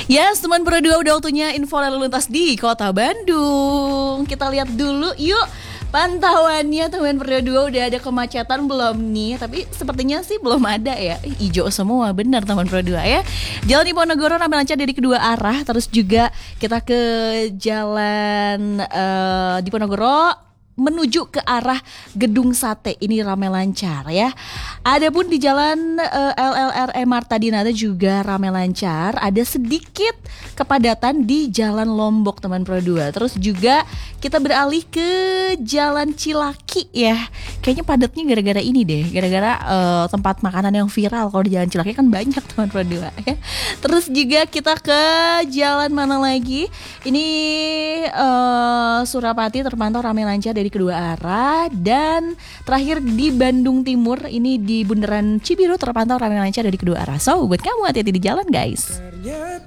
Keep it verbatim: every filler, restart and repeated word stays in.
Yes, teman berdua udah waktunya info lalu lintas di Kota Bandung. Kita lihat dulu yuk pantauannya teman berdua, udah ada kemacetan belum nih? Tapi sepertinya sih belum ada ya. Ijo semua, benar teman berdua ya. Jalan Diponegoro ramai lancar dari kedua arah. Terus juga kita ke jalan uh, Diponegoro menuju ke arah Gedung Sate, ini ramai lancar ya. Adapun di jalan uh, L L R M Marta Dinata juga ramai lancar. Ada sedikit kepadatan di Jalan Lombok teman Pro dua. Terus juga kita beralih ke Jalan Cilaki ya. Kayaknya padatnya gara-gara ini deh, gara-gara uh, tempat makanan yang viral. Kalau di Jalan Cilaki kan banyak teman Pro dua ya. Terus juga kita ke jalan mana lagi? Ini uh, Surapati terpantau ramai lancar dari kedua arah. Dan terakhir di Bandung Timur, ini di Bundaran Cibiru terpantau ramai lancar dari kedua arah. So buat kamu hati-hati di jalan guys.